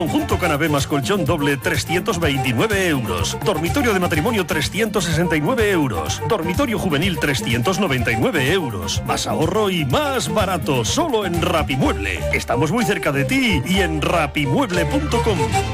Conjunto canapé más colchón doble 329 euros. Dormitorio de matrimonio 369 euros. Dormitorio juvenil 399 euros. Más ahorro y más barato. Solo en Rapimueble. Estamos muy cerca de ti y en rapimueble.com.